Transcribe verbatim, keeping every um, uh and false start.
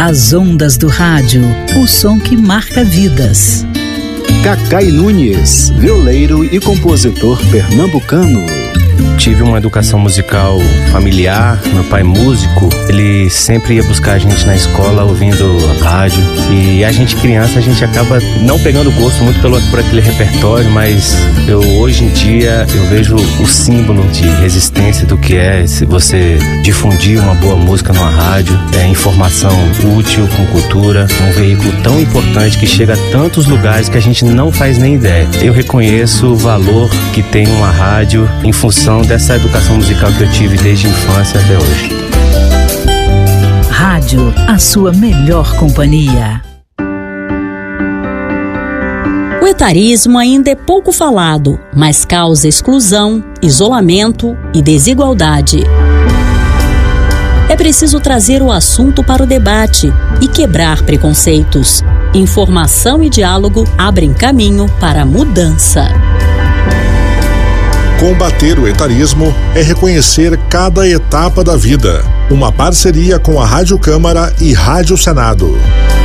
As ondas do rádio, o som que marca vidas. Cacai Nunes, violeiro e compositor pernambucano. Tive uma educação musical familiar, meu pai músico, ele sempre ia buscar a gente na escola ouvindo rádio, e a gente criança, a gente acaba não pegando gosto muito pelo, por aquele repertório, mas eu hoje em dia eu vejo o símbolo de resistência do que é você difundir uma boa música numa rádio, é informação útil com cultura, um veículo tão importante que chega a tantos lugares que a gente não faz nem ideia. Eu reconheço o valor que tem uma rádio em função dessa educação musical que eu tive desde a infância até hoje. Rádio, a sua melhor companhia. O etarismo ainda é pouco falado, mas causa exclusão, isolamento e desigualdade. É preciso trazer o assunto para o debate e quebrar preconceitos. Informação e diálogo abrem caminho para a mudança. Combater o etarismo é reconhecer cada etapa da vida. Uma parceria com a Rádio Câmara e Rádio Senado.